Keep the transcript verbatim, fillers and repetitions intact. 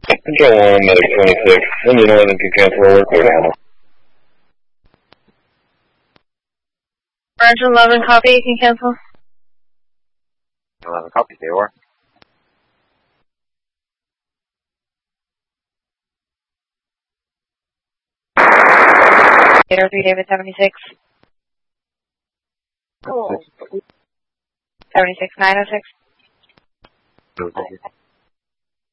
Control one, Medic twenty-six. Indian eleven can cancel our work order handle. Roger eleven, copy, you can cancel. eleven, copy, stay over. eight oh three, David seventy-six. Oh. seventy-six, nine oh six. Okay.